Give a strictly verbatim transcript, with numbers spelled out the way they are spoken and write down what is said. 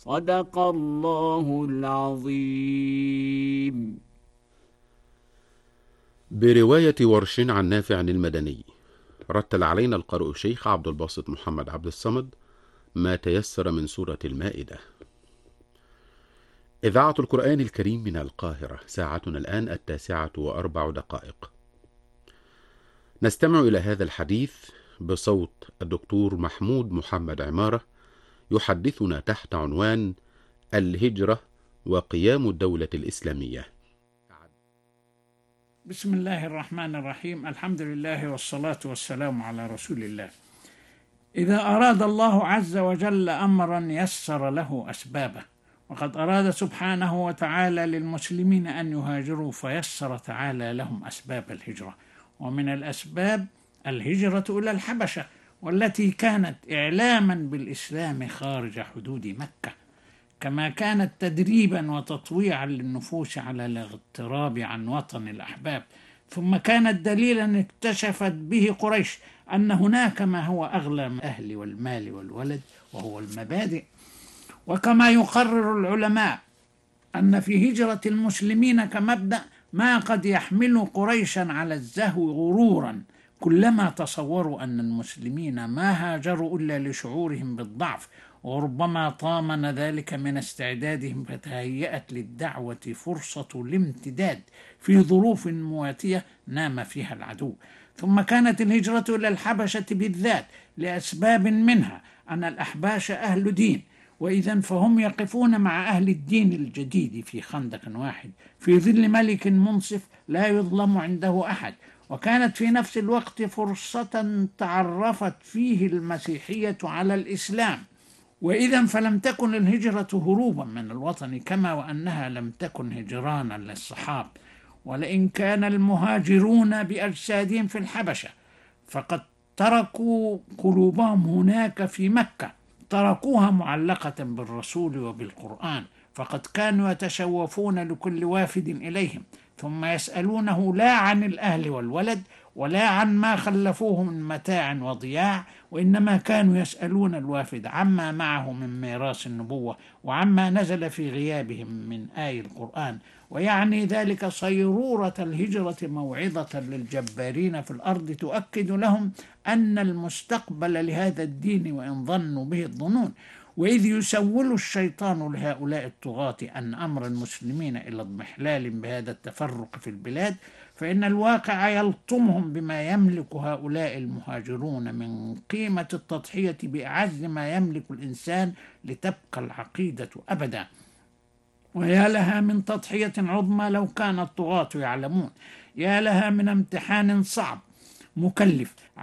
صدق الله العظيم. برواية ورش عن نافع المدني. رتل علينا القارئ الشيخ عبد الباسط محمد عبد الصمد ما تيسر من سورة المائدة. إذاعة القرآن الكريم من القاهرة، ساعتنا الآن التاسعة وأربع دقائق. نستمع إلى هذا الحديث بصوت الدكتور محمود محمد عمارة، يحدثنا تحت عنوان الهجرة وقيام الدولة الإسلامية. بسم الله الرحمن الرحيم. الحمد لله والصلاة والسلام على رسول الله. إذا أراد الله عز وجل أمرا يسر له أسبابه، وقد أراد سبحانه وتعالى للمسلمين أن يهاجروا فيسر تعالى لهم أسباب الهجرة. ومن الأسباب الهجرة إلى الحبشة، والتي كانت إعلاما بالإسلام خارج حدود مكة، كما كانت تدريبا وتطويعا للنفوس على الاغتراب عن وطن الأحباب، ثم كانت دليلا اكتشفت به قريش أن هناك ما هو أغلى من الأهل والمال والولد، وهو المبادئ. وكما يقرر العلماء أن في هجرة المسلمين كمبدأ ما قد يحمل قريشا على الزهو غرورا كلما تصوروا أن المسلمين ما هاجروا إلا لشعورهم بالضعف، وربما طامن ذلك من استعدادهم، فتهيأت للدعوة فرصة الامتداد في ظروف مواتية نام فيها العدو. ثم كانت الهجرة إلى الحبشة بالذات لأسباب، منها أن الأحباش أهل دين، وإذا فهم يقفون مع أهل الدين الجديد في خندق واحد في ظل ملك منصف لا يظلم عنده أحد. وكانت في نفس الوقت فرصة تعرفت فيه المسيحية على الإسلام، وإذا فلم تكن الهجرة هروبا من الوطن، كما وأنها لم تكن هجرانا للصحاب. ولئن كان المهاجرون بأجسادهم في الحبشة فقد تركوا قلوبهم هناك في مكة، تركوها معلقة بالرسول وبالقرآن، فقد كانوا يتشوفون لكل وافد إليهم ثم يسألونه لا عن الأهل والولد ولا عن ما خلفوه من متاع وضياع، وإنما كانوا يسألون الوافد عما معه من ميراث النبوة وعما نزل في غيابهم من آي القرآن. ويعني ذلك صيرورة الهجرة موعظة للجبارين في الأرض تؤكد لهم أن المستقبل لهذا الدين وإن ظنوا به الظنون. وإذ يسول الشيطان لهؤلاء الطغاة أن أمر المسلمين إلى اضمحلال بهذا التفرق في البلاد، فإن الواقع يلطمهم بما يملك هؤلاء المهاجرون من قيمة التضحية بأعز ما يملك الإنسان لتبقى العقيدة أبدا. ويا لها من تضحية عظمى لو كان الطغاة يعلمون، يا لها من امتحان صعب مكلف